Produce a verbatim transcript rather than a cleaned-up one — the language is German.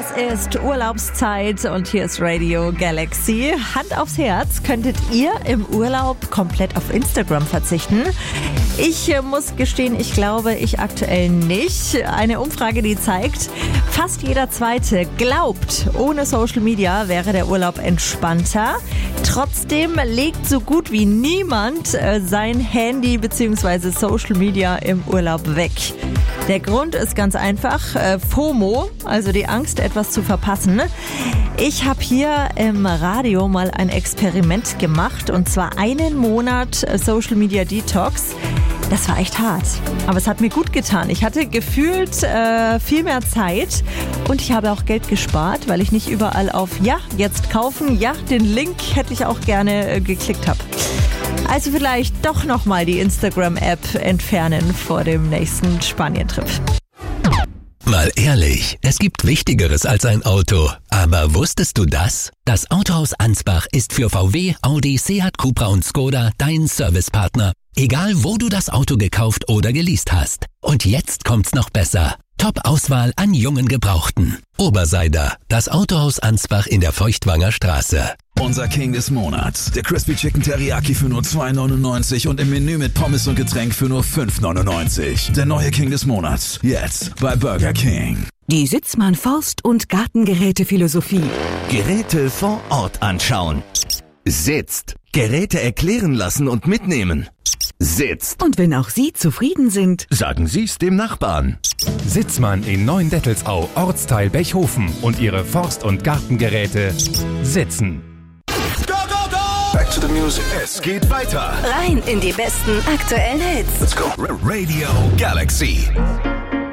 ist Urlaubszeit und hier ist Radio Galaxy. Hand aufs Herz, könntet ihr im Urlaub komplett auf Instagram verzichten? Ich äh, muss gestehen, ich glaube, ich aktuell nicht. Eine Umfrage, die zeigt, fast jeder Zweite glaubt, ohne Social Media wäre der Urlaub entspannter. Trotzdem legt so gut wie niemand äh, sein Handy bzw. Social Media im Urlaub weg. Der Grund ist ganz einfach, äh, FOMO, also die Angst, etwas zu verpassen. Ich habe hier im Radio mal ein Experiment gemacht und zwar einen Monat Social Media Detox. Das war echt hart, aber es hat mir gut getan. Ich hatte gefühlt äh, viel mehr Zeit und ich habe auch Geld gespart, weil ich nicht überall auf Ja, jetzt kaufen, ja, den Link hätte ich auch gerne äh, geklickt habe. Also vielleicht doch nochmal die Instagram-App entfernen vor dem nächsten Spanien-Trip. Mal ehrlich, es gibt Wichtigeres als ein Auto. Aber wusstest du das? Das Autohaus Ansbach ist für V W, Audi, Seat, Cupra und Skoda dein Servicepartner. Egal, wo du das Auto gekauft oder geleast hast. Und jetzt kommt's noch besser. Top-Auswahl an jungen Gebrauchten. Oberseider, das Autohaus Ansbach in der Feuchtwanger Straße. Unser King des Monats, der Crispy Chicken Teriyaki für nur zwei neunundneunzig und im Menü mit Pommes und Getränk für nur fünf neunundneunzig. Der neue King des Monats, jetzt bei Burger King. Die Sitzmann Forst- und Gartengerätephilosophie. Geräte vor Ort anschauen. Sitzt. Geräte erklären lassen und mitnehmen. Sitzt. Und wenn auch Sie zufrieden sind, sagen Sie's dem Nachbarn. Sitzmann in Neuendettelsau, Ortsteil Bechhofen und ihre Forst- und Gartengeräte sitzen. Go, go, go! Back to the music. Es geht weiter. Rein in die besten aktuellen Hits. Let's go. Radio Galaxy.